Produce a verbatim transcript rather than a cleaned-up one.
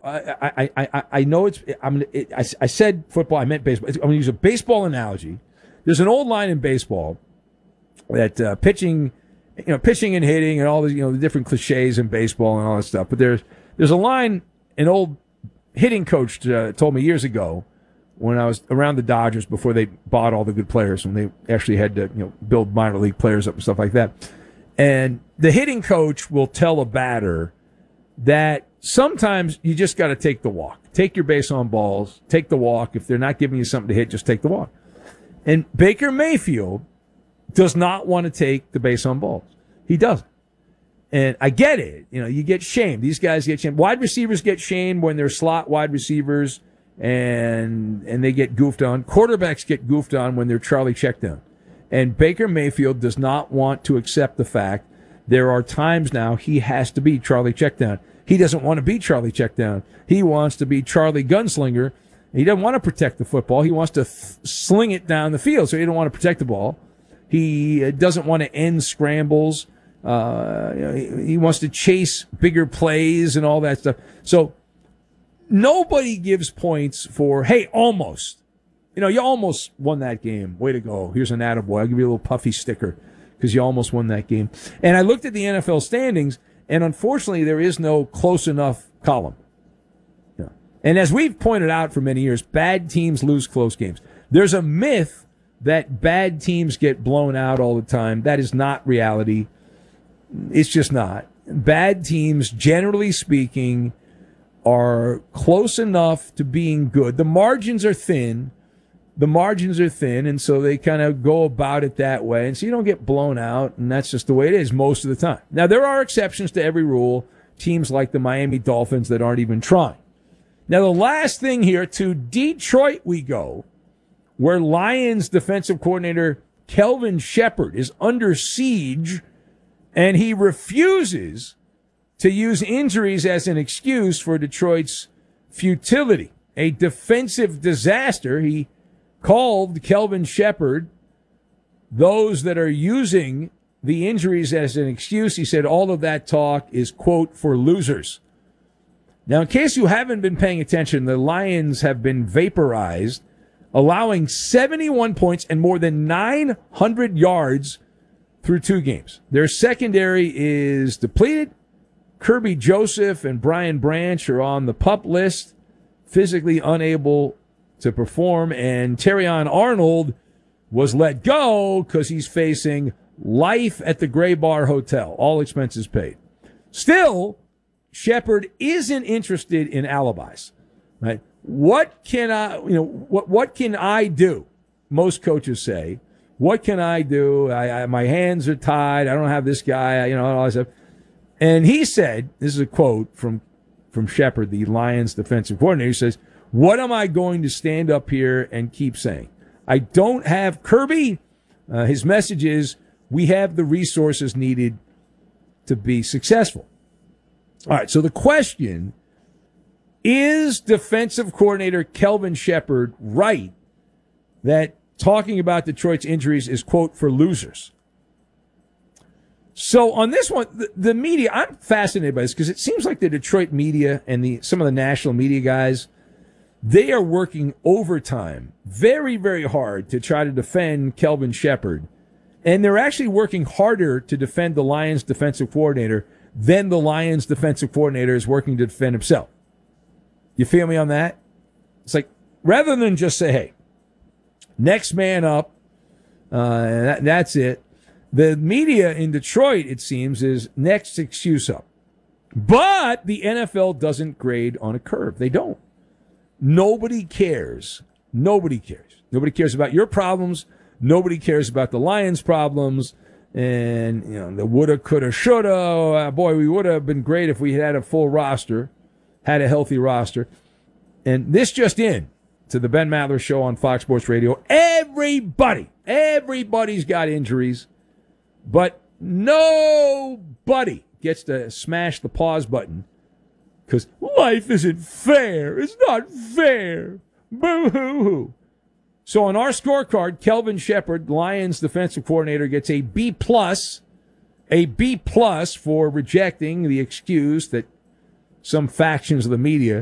I I I, I know it's. I'm. It, I, I said football. I meant baseball. I'm going to use a baseball analogy. There's an old line in baseball that uh, pitching, you know, pitching and hitting and all the you know the different cliches in baseball and all that stuff. But there's there's a line an old hitting coach uh, told me years ago when I was around the Dodgers before they bought all the good players, when they actually had to you know build minor league players up and stuff like that. And the hitting coach will tell a batter that sometimes you just got to take the walk. Take your base on balls. Take the walk. If they're not giving you something to hit, just take the walk. And Baker Mayfield does not want to take the base on balls. He doesn't. And I get it. You know, you get shamed. These guys get shamed. Wide receivers get shamed when they're slot wide receivers and and they get goofed on. Quarterbacks get goofed on when they're Charlie Checkdown. And Baker Mayfield does not want to accept the fact there are times now he has to be Charlie Checkdown. He doesn't want to be Charlie Checkdown. He wants to be Charlie Gunslinger. He doesn't want to protect the football. He wants to th- sling it down the field, so he don't want to protect the ball. He doesn't want to end scrambles. Uh, you know, he, he wants to chase bigger plays and all that stuff. So nobody gives points for, hey, almost. You know, you almost won that game. Way to go. Here's an attaboy. I'll give you a little puffy sticker because you almost won that game. And I looked at the N F L standings, and unfortunately there is no close enough column. Yeah. And as we've pointed out for many years, bad teams lose close games. There's a myth that bad teams get blown out all the time. That is not reality. It's just not. Bad teams, generally speaking, are close enough to being good. The margins are thin. The margins are thin, and so they kind of go about it that way. And so you don't get blown out, and that's just the way it is most of the time. Now, there are exceptions to every rule. Teams like the Miami Dolphins that aren't even trying. Now, the last thing here, to Detroit we go, where Lions defensive coordinator Kelvin Shepherd is under siege, and he refuses to use injuries as an excuse for Detroit's futility. A defensive disaster. He called Kelvin Shepherd, those that are using the injuries as an excuse, he said all of that talk is, quote, for losers. Now, in case you haven't been paying attention, the Lions have been vaporized, allowing seventy-one points and more than nine hundred yards through two games. Their secondary is depleted. Kirby Joseph and Brian Branch are on the PUP list, physically unable to perform, and Terrion Arnold was let go because he's facing life at the Gray Bar Hotel, all expenses paid. Still, Shepherd isn't interested in alibis, right? What can I, you know, what what can I do? Most coaches say, what can I do? I, I my hands are tied. I don't have this guy, you know, all that stuff. And he said, this is a quote from from Shepherd, the Lions defensive coordinator. He says, what am I going to stand up here and keep saying? I don't have Kirby. Uh, his message is, we have the resources needed to be successful. All right, so the question, is defensive coordinator Kelvin Shepherd right that talking about Detroit's injuries is, quote, for losers? So on this one, the, the media, I'm fascinated by this because it seems like the Detroit media and the some of the national media guys, they are working overtime very, very hard to try to defend Kelvin Shepherd. And they're actually working harder to defend the Lions defensive coordinator than the Lions defensive coordinator is working to defend himself. You feel me on that? It's like, rather than just say, hey, next man up, uh, that, that's it. The media in Detroit, it seems, is next excuse up. But the N F L doesn't grade on a curve. They don't. Nobody cares. Nobody cares. Nobody cares about your problems. Nobody cares about the Lions' problems. And, you know, the woulda, coulda, shoulda. Uh, boy, we would have been great if we had a full roster, had a healthy roster. And this just in to the Ben Maller Show on Fox Sports Radio. Everybody, everybody's got injuries, but nobody gets to smash the pause button because life isn't fair. It's not fair. Boo-hoo-hoo. So on our scorecard, Kelvin Shepherd, Lions defensive coordinator, gets a B plus, a B plus for rejecting the excuse that some factions of the media